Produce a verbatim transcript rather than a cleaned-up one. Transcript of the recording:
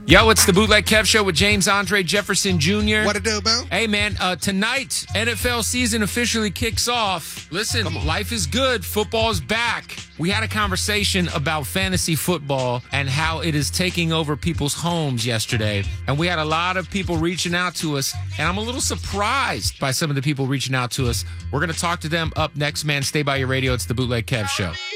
Yo, it's the Bootleg Kev Show with James Andre Jefferson Junior What it do, Bill? Hey, man, uh, tonight, N F L season officially kicks off. Listen, life is good. Football's back. We had a conversation about fantasy football and how it is taking over people's homes yesterday. And we had a lot of people reaching out to us. And I'm a little surprised by some of the people reaching out to us. We're going to talk to them up next, man. Stay by your radio. It's the Bootleg Kev Show.